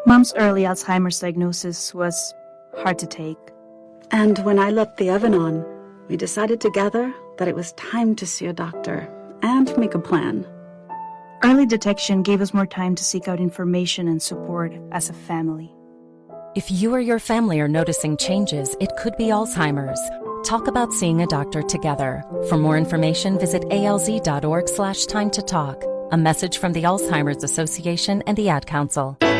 Mom's early Alzheimer's diagnosis was hard to take. And when I let the oven on, we decided together that it was time to see a doctor and make a plan. Early detection gave us more time to seek out information and support as a family. If you or your family are noticing changes, it could be Alzheimer's. Talk about seeing a doctor together. For more information, visit alz.org/time to talk. A message from the Alzheimer's Association and the Ad Council.